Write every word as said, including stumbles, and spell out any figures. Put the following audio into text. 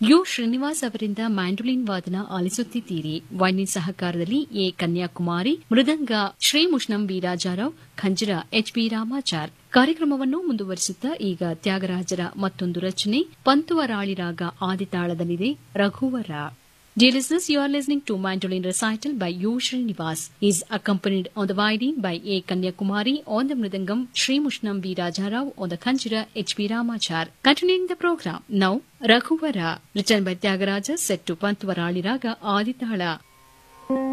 You Srinivas ಅವರಿಂದ mandolin ವಾದನ ಆಲಿಸುತ್ತಿದ್ದೀರಿ. Violin ಸಹಕಾರದಲ್ಲಿ A Kanyakumari, mridanga Shri ಮುಷ್ಣಂ B Raja Rao, ಖಂಜರ H B Ramachar. ಕಾರ್ಯಕ್ರಮವನ್ನು ಮುಂದುವರಿಸುತ್ತಾ ಈಗ ತ್ಯಾಗರಾಜರ ಮತ್ತೊಂದು ರಚನೆ ಪಂತುವರಾಳಿ ರಾಗ ಆದಿತಾಳದಲ್ಲಿದೆ, ರಘುವರ. Dear listeners, you are listening to Mandolin Recital by U. Srinivas. He is accompanied on the violin by A. Kanyakumari, on the mridangam Sri Mushnam B. Rajarao, on the khanjira H. B. Ramachar. Continuing the program, now Raghuvara, written by Tyagaraja, set to Pantvarali Raga Aditala.